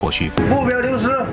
或需。 目标丢失。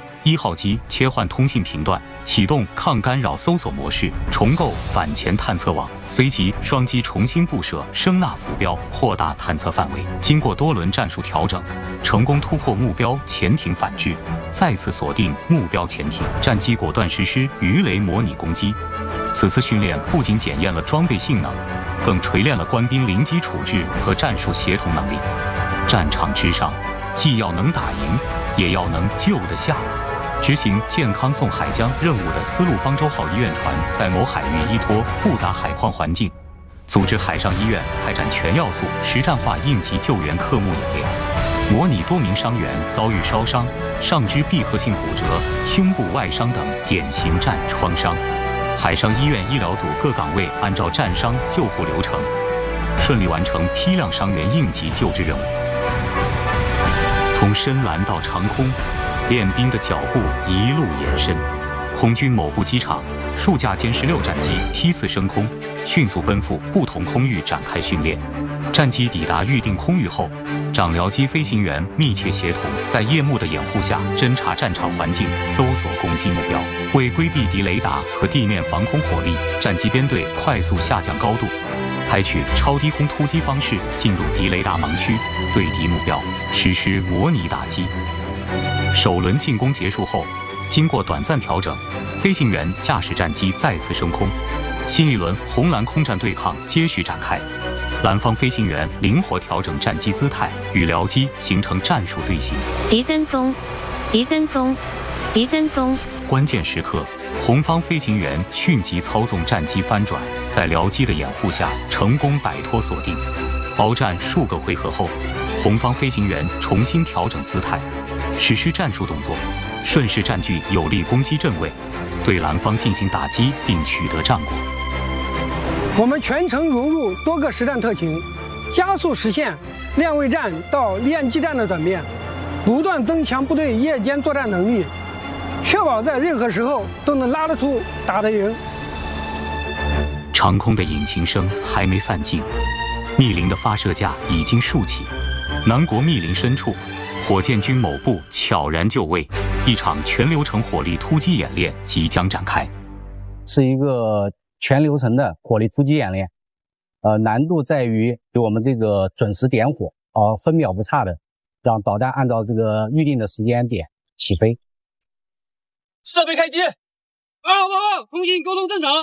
1号机切换通信频段，启动抗干扰搜索模式，重构反潜探测网，随即双机重新布设声纳浮标，扩大探测范围。经过多轮战术调整，成功突破目标潜艇反制，再次锁定目标潜艇，战机果断实施鱼雷模拟攻击。此次训练不仅检验了装备性能，更锤炼了官兵临机处置和战术协同能力。战场之上，既要能打赢，也要能救得下。执行健康送海疆任务的丝路方舟号医院船，在某海域依托复杂海况环境，组织海上医院开展全要素实战化应急救援科目演练，模拟多名伤员遭遇烧伤、上肢闭合性骨折、胸部外伤等典型战创伤。海上医院医疗组各岗位按照战伤救护流程，顺利完成批量伤员应急救治任务。从深蓝到长空，练兵的脚步一路延伸。空军某部机场，数架歼16战机梯次升空，迅速奔赴不同空域展开训练。战机抵达预定空域后，长僚机飞行员密切协同，在夜幕的掩护下侦察战场环境，搜索攻击目标。为规避敌雷达和地面防空火力，战机编队快速下降高度，采取超低空突击方式进入敌雷达盲区，对敌目标实施模拟打击。首轮进攻结束后，经过短暂调整，飞行员驾驶战机再次升空，新一轮红蓝空战对抗接续展开。蓝方飞行员灵活调整战机姿态，与僚机形成战术队形。 敌跟踪，敌跟踪，敌跟踪。 关键时刻，红方飞行员迅即操纵战机翻转，在僚机的掩护下成功摆脱锁定。鏖战数个回合后，红方飞行员重新调整姿态，实施战术动作，顺势占据有利攻击阵位，对蓝方进行打击并取得战果。 我们全程融入多个实战特勤，加速实现练位战到练技战的转变，不断增强部队夜间作战能力，确保在任何时候都能拉得出、打得赢。 长空的引擎声还没散尽，密林的发射架已经竖起。南国密林深处，火箭军某部悄然就位，一场全流程火力突击演练即将展开。 是一个全流程的火力突击演练，难度在于我们这个准时点火，分秒不差的让导弹按照这个预定的时间点起飞。 设备开机，2号报告，通信沟通正常。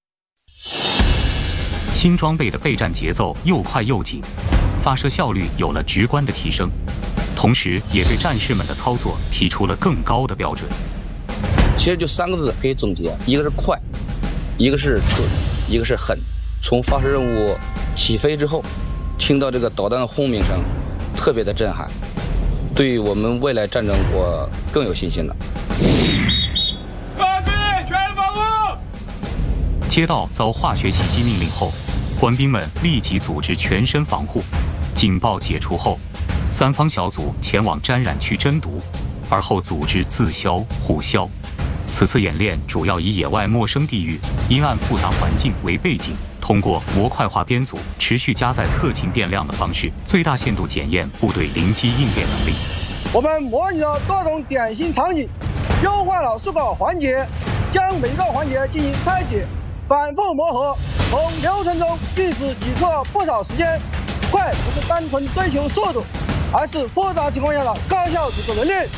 新装备的备战节奏又快又紧，发射效率有了直观的提升，同时也对战士们的操作提出了更高的标准。 其实就3个字可以总结，一个是快，一个是准，一个是狠。从发射任务起飞之后，听到这个导弹的轰鸣声，特别的震撼，对于我们未来战争我更有信心了。 官兵全防护！ 接到遭化学袭击命令后，官兵们立即组织全身防护。警报解除后，3方小组前往沾染区侦毒，而后组织自消互消。此次演练主要以野外陌生地域、阴暗复杂环境为背景，通过模块化编组、持续加载特勤变量的方式，最大限度检验部队临机应变能力。 我们模拟了多种典型场景，优化了数个环节，将每个环节进行拆解，反复磨合，从流程中历史挤出了不少时间。快不是单纯追求速度，而是复杂情况下的高效组织能力。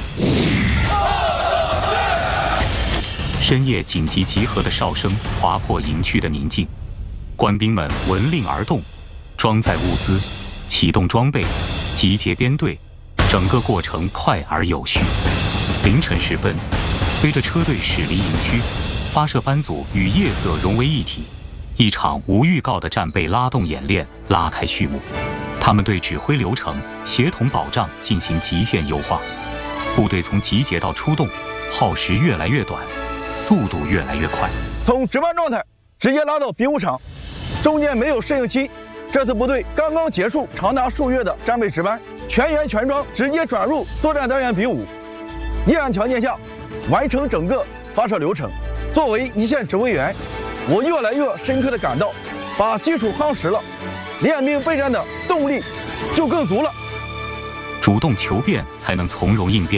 深夜紧急集合的哨声划破营区的宁静，官兵们闻令而动，装载物资，启动装备，集结编队，整个过程快而有序。凌晨时分，随着车队驶离营区，发射班组与夜色融为一体，一场无预告的战备拉动演练拉开序幕。他们对指挥流程、协同保障进行极限优化，部队从集结到出动，耗时越来越短，速度越来越快。 从值班状态直接拉到比武场，中间没有适应期。这次部队刚刚结束长达数月的战备值班，全员全装直接转入作战单元比武。夜暗条件下完成整个发射流程。作为一线指挥员，我越来越深刻地感到，把基础夯实了，练兵备战的动力就更足了。 主动求变，才能从容应变。